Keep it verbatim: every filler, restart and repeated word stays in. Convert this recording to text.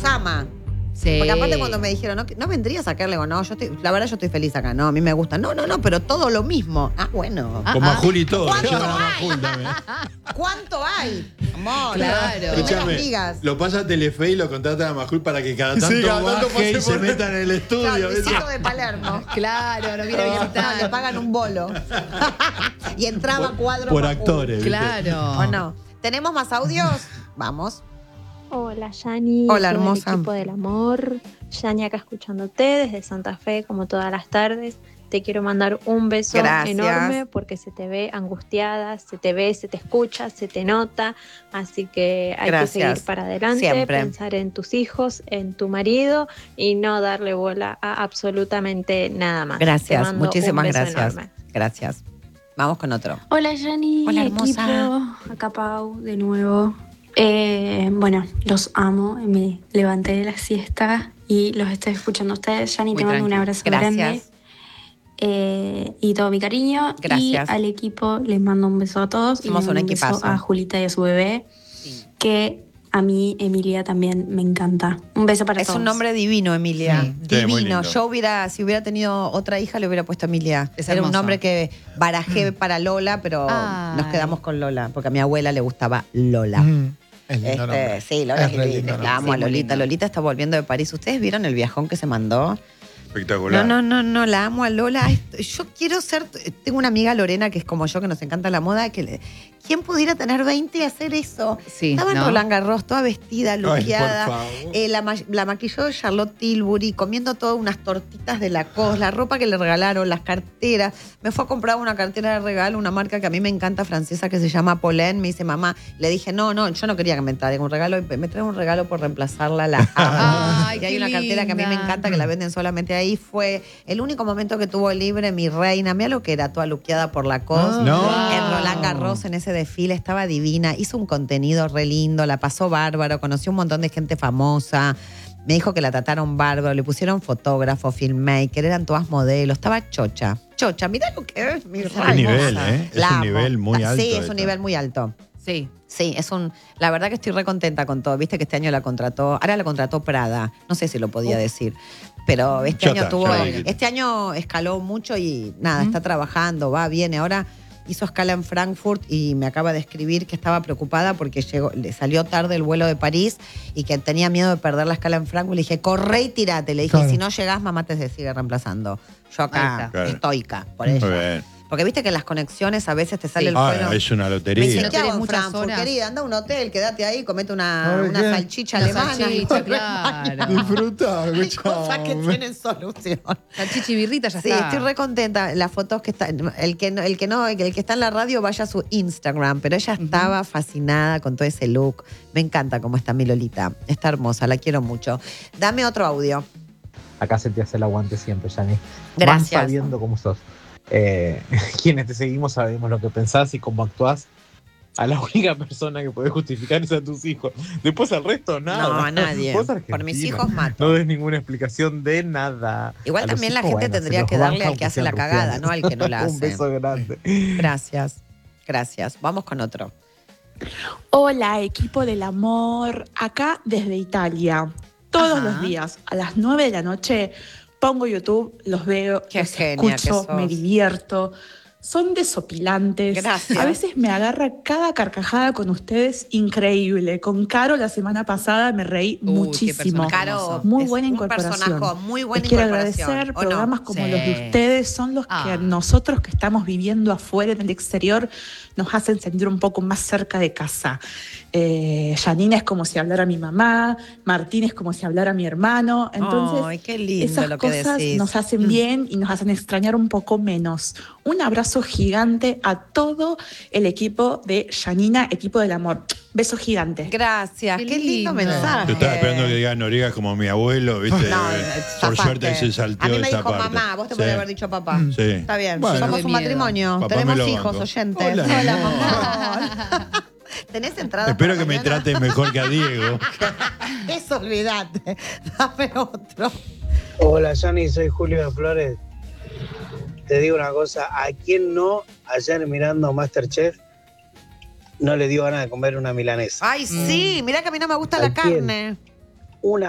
cama. Sí. Porque aparte cuando me dijeron, no, no vendrías acá, le digo, no, yo estoy, la verdad yo estoy feliz acá, no, a mí me gusta. No, no, no, pero todo lo mismo. Ah, bueno. Con Majul y todo. ¿Cuánto Llevan a hay? Majul también. ¿Cuánto hay? Amor, Claro. primeras Escuchame, ligas. lo pasa a Telefe y lo contratan a Majul para que cada Sí, tanto cada tanto baje pase y se por- meta en el estudio. Claro, ¿viste? Luisito de Palermo. Claro, no viene a No, le visitar. pagan un bolo. Y entraba Por- cuadro por Majul. actores. ¿viste? Claro. ¿O no? ¿Tenemos más audios? Vamos. Hola, Yani. Hola, todo el hermosa. equipo del amor. Yani acá escuchándote desde Santa Fe, como todas las tardes. Te quiero mandar un beso Gracias. enorme porque se te ve angustiada, se te ve, se te escucha, se te nota. Así que hay Gracias. que seguir para adelante, Siempre. pensar en tus hijos, en tu marido y no darle bola a absolutamente nada más. Te Gracias, mando muchísimas un beso gracias. enorme. Gracias. Vamos con otro. Hola Yani, Hola, hermosa. equipo, acá Pau de nuevo. Eh, bueno, los amo, me levanté de la siesta y los estoy escuchando a ustedes. Yani, Muy te mando un tranqui. abrazo Gracias. grande eh, y todo mi cariño. Gracias. Y al equipo les mando un beso a todos. Somos y un le mando beso equipazo. a Julita y a su bebé, Sí. que a mí Emilia también me encanta. Un beso para Es todos. un nombre divino, Emilia. Sí. Sí, muy Divino. lindo. Yo hubiera, si hubiera tenido otra hija, le hubiera puesto Emilia. Es Era un hermoso. nombre que barajé para Lola, pero Ay. nos quedamos con Lola, porque a mi abuela le gustaba Lola. Mm, es lindo Este, nombre. sí, Lola Es es re linda. lindo La nombre. amo Sí, a muy Lolita. lindo. Lolita está volviendo de París. ¿Ustedes vieron el viajón que se mandó? Espectacular. No, no, no, no, la amo a Lola. Ay, yo quiero ser. Tengo una amiga Lorena que es como yo, que nos encanta la moda. Que le, ¿Quién pudiera tener veinte y hacer eso? Sí, Estaba en ¿no? Roland Garros, toda vestida, por luqueada. favor. Eh, la, ma- la maquilló de Charlotte Tilbury, comiendo todas unas tortitas de Lacoste, la ropa que le regalaron, las carteras. Me fue a comprar una cartera de regalo, una marca que a mí me encanta, francesa, que se llama Pollen. Me dice, mamá, le dije, no, no, yo no quería que me traiga un regalo. Me trae un regalo por reemplazarla, la amo. Ay, Y hay qué una cartera que a mí me linda. encanta, que la venden solamente ahí. Fue el único momento que tuvo libre mi reina. Mira lo que era, toda luqueada por Lacoste. No. En Roland Garros, en ese desfile, estaba divina. Hizo un contenido re lindo, la pasó bárbaro, conoció un montón de gente famosa. Me dijo que la trataron bárbaro, le pusieron fotógrafo, filmmaker, eran todas modelos. Estaba chocha. Chocha, mirá lo que es mi Es reina. un nivel, ¿eh? Es La un amo. nivel muy alto. Sí, es esto. un nivel muy alto. Sí. Sí, es un. La verdad que estoy re contenta con todo. Viste que este año la contrató. Ahora la contrató Prada. No sé si lo podía decir. Pero este Ya año está, tuvo. ya lo dijiste. Este año escaló mucho y nada, está trabajando, va, viene. Ahora hizo escala en Frankfurt y me acaba de escribir que estaba preocupada porque llegó, le salió tarde el vuelo de París y que tenía miedo de perder la escala en Frankfurt. Le dije, corre y tirate. Le dije, Claro. si no llegás, mamá te sigue reemplazando. Yo Ahí acá, está. Claro. estoica, por Muy ella. bien. Porque viste que en las conexiones a veces te sale Sí. el Ah, vuelo. es una Me lotería. dice, no ¿qué hago tenés en muchas Frankfurt, horas. querida? Anda a un hotel, quédate ahí, comete una, Ay, una ¿qué? salchicha Una alemana. salchicha, claro. Disfruta, Hay cosas que tienen solución. Salchicha y birrita ya Sí, está. estoy re contenta. Las fotos que está, el que no, el que no, el que está en la radio vaya a su Instagram, pero ella estaba fascinada con todo ese look. Me encanta cómo está mi Lolita. Está hermosa, la quiero mucho. Dame otro audio. Acá se te hace el aguante siempre, Yani. Gracias. Vas sabiendo cómo sos. Eh, quienes te seguimos sabemos lo que pensás y cómo actuás. A la única persona que podés justificar es a tus hijos. Después al resto, nada. No, a nadie. Vos, Por argentina, mis hijos mato. No des ninguna explicación de nada. Igual A los también la hijos, gente bueno, se tendría los que darle banca al que aunque hace la sean cagada, rufianes. no al que no la hace. Un beso grande. Gracias. Gracias. Vamos con otro. Hola, equipo del amor, acá desde Italia. Todos Ajá. los días, a las nueve de la noche, pongo YouTube, los veo, Qué los genia que escucho, sos. me divierto. Son desopilantes. Gracias. A veces me agarra cada carcajada con ustedes increíble. Con Caro la semana pasada me reí Uy, qué muchísimo. personaje Caro, hermoso. Muy es buena un incorporación. personaje, muy buena Les quiero incorporación. agradecer. ¿O no? Programas como Sí. los de ustedes son los que Ah. a nosotros que estamos viviendo afuera en el exterior nos hacen sentir un poco más cerca de casa. Eh, Janina es como si hablara mi mamá, Martín es como si hablara mi hermano. Entonces, Ay, qué lindo esas lo que cosas decís. nos hacen bien y nos hacen extrañar un poco menos. Un abrazo gigante a todo el equipo de Janina, equipo del amor. Beso gigante. Gracias, qué, Qué lindo, lindo. mensaje. Yo estaba esperando que diga Noriega como mi abuelo, ¿viste? No, Eh, zafaste. Por suerte se salteó A mí me esa dijo parte. mamá, vos te Sí. podrías haber dicho papá. Sí. Está bien, Bueno. somos De un miedo. matrimonio, Papá tenemos me lo hijos, banco. oyentes. Hola, amor. ¿Tenés entradas Espero para que me mañana? trates mejor que a Diego. Eso, olvídate. Dame otro. Hola, Yani, soy Julio de Flores. Te digo una cosa, ¿a quién no ayer mirando Masterchef no le dio ganas de comer una milanesa? Ay, sí, mirá que a mí no me gusta ¿A la quién? carne. Una